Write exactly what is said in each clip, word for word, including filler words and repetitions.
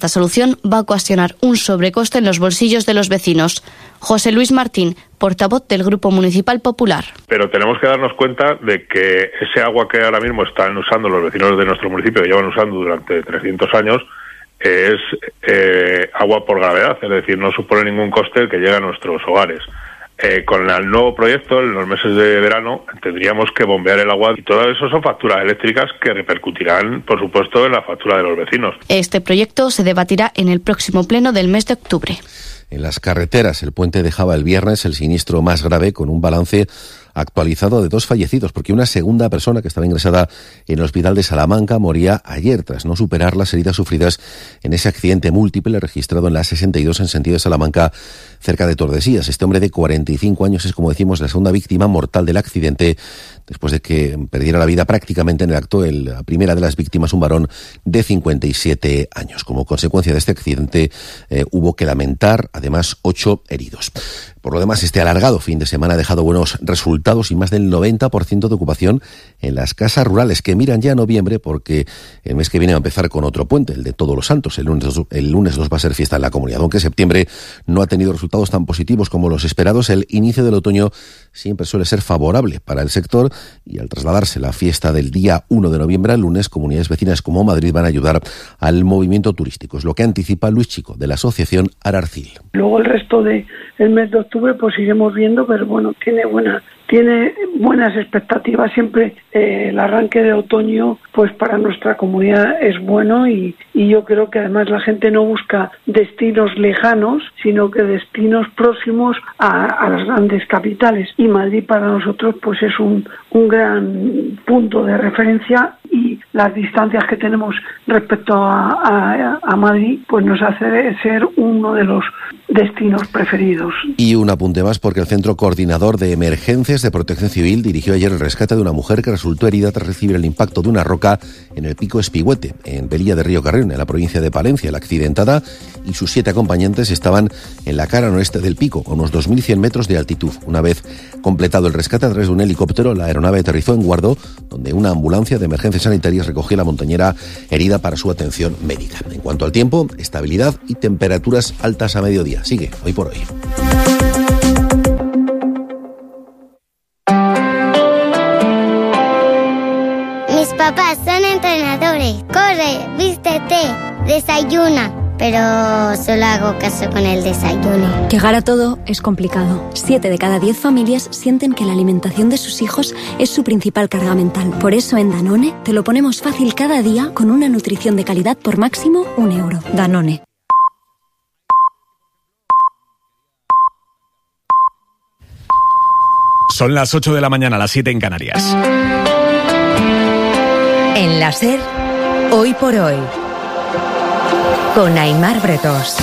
esta solución va a ocasionar un sobrecoste en los bolsillos de los vecinos. José Luis Martín, portavoz del Grupo Municipal Popular. Pero tenemos que darnos cuenta de que ese agua que ahora mismo están usando los vecinos de nuestro municipio, que llevan usando durante trescientos años, es eh, agua por gravedad, es decir, no supone ningún coste el que llegue a nuestros hogares. Eh, con el nuevo proyecto, en los meses de verano, tendríamos que bombear el agua y todo eso son facturas eléctricas que repercutirán, por supuesto, en la factura de los vecinos. Este proyecto se debatirá en el próximo pleno del mes de octubre. En las carreteras, el puente dejaba el viernes el siniestro más grave con un balance actualizado de dos fallecidos, porque una segunda persona que estaba ingresada en el hospital de Salamanca moría ayer tras no superar las heridas sufridas en ese accidente múltiple registrado en la sesenta y dos en sentido de Salamanca, cerca de Tordesillas. Este hombre de cuarenta y cinco años es, como decimos, la segunda víctima mortal del accidente, después de que perdiera la vida prácticamente en el acto el, la primera de las víctimas, un varón de cincuenta y siete años. Como consecuencia de este accidente eh, hubo que lamentar, además, ocho heridos. Por lo demás, este alargado fin de semana ha dejado buenos resultados y más del noventa por ciento de ocupación en las casas rurales, que miran ya a noviembre porque el mes que viene va a empezar con otro puente, el de Todos los Santos. El lunes, el lunes dos va a ser fiesta en la comunidad. Aunque septiembre no ha tenido resultados tan positivos como los esperados, el inicio del otoño siempre suele ser favorable para el sector y al trasladarse la fiesta del día uno de noviembre al lunes, comunidades vecinas como Madrid van a ayudar al movimiento turístico. Es lo que anticipa Luis Chico, de la asociación Ararcil. Luego el resto del mes de octubre pues iremos viendo, pero bueno, tiene buena tiene buenas expectativas. Siempre eh, el arranque de otoño pues para nuestra comunidad es bueno y, y yo creo que además la gente no busca destinos lejanos, sino que destinos próximos a, a las grandes capitales, y Madrid para nosotros pues es un, un gran punto de referencia, y las distancias que tenemos respecto a, a, a Madrid pues nos hace ser uno de los destinos preferidos. Y un apunte más, porque el Centro Coordinador de Emergencias de Protección Civil dirigió ayer el rescate de una mujer que resultó herida tras recibir el impacto de una roca en el pico Espigüete, en Velilla de Río Carrión, en la provincia de Palencia. La accidentada y sus siete acompañantes estaban en la cara noreste del pico, a unos dos mil cien metros de altitud. Una vez completado el rescate a través de un helicóptero, la aeronave aterrizó en Guardo, donde una ambulancia de emergencias sanitarias recogió a la montañera herida para su atención médica. En cuanto al tiempo, estabilidad y temperaturas altas a mediodía. Sigue Hoy por Hoy. Mis papás son entrenadores. Corre, vístete, desayuna. Pero solo hago caso con el desayuno. Llegar a todo es complicado. Siete de cada diez familias sienten que la alimentación de sus hijos es su principal carga mental. Por eso en Danone te lo ponemos fácil cada día con una nutrición de calidad por máximo un euro. Danone. Son las ocho de la mañana, las siete en Canarias. En la SER, Hoy por Hoy, con Aimar Bretos.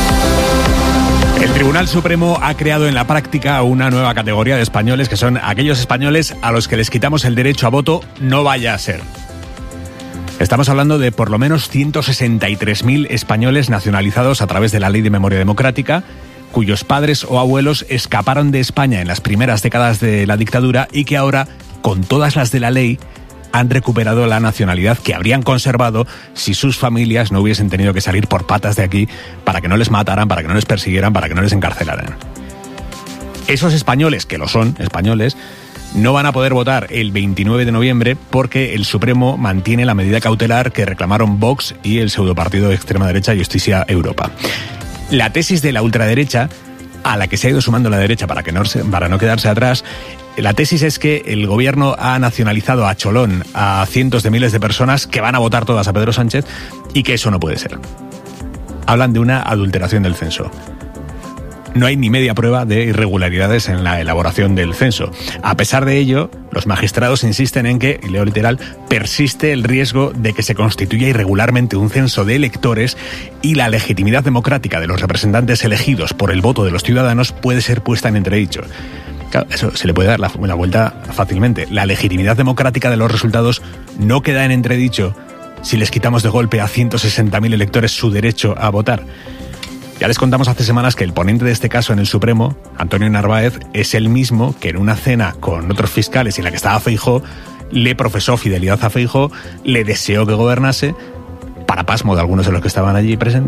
El Tribunal Supremo ha creado en la práctica una nueva categoría de españoles, que son aquellos españoles a los que les quitamos el derecho a voto, no vaya a ser. Estamos hablando de por lo menos ciento sesenta y tres mil españoles nacionalizados a través de la Ley de Memoria Democrática, cuyos padres o abuelos escaparon de España en las primeras décadas de la dictadura y que ahora, con todas las de la ley, han recuperado la nacionalidad que habrían conservado si sus familias no hubiesen tenido que salir por patas de aquí para que no les mataran, para que no les persiguieran, para que no les encarcelaran. Esos españoles, que lo son, españoles, no van a poder votar el veintinueve de noviembre porque el Supremo mantiene la medida cautelar que reclamaron Vox y el pseudopartido de extrema derecha Justicia Europa. La tesis de la ultraderecha, a la que se ha ido sumando la derecha para, que no, para no quedarse atrás, la tesis es que el gobierno ha nacionalizado a cholón a cientos de miles de personas que van a votar todas a Pedro Sánchez y que eso no puede ser. Hablan de una adulteración del censo. No hay ni media prueba de irregularidades en la elaboración del censo. A pesar de ello, los magistrados insisten en que, y leo literal, persiste el riesgo de que se constituya irregularmente un censo de electores y la legitimidad democrática de los representantes elegidos por el voto de los ciudadanos puede ser puesta en entredicho. Claro, eso se le puede dar la, la vuelta fácilmente. La legitimidad democrática de los resultados no queda en entredicho si les quitamos de golpe a ciento sesenta mil electores su derecho a votar. Ya les contamos hace semanas que el ponente de este caso en el Supremo, Antonio Narváez, es el mismo que en una cena con otros fiscales en la que estaba Feijóo, le profesó fidelidad a Feijóo, le deseó que gobernase, para pasmo de algunos de los que estaban allí presentes.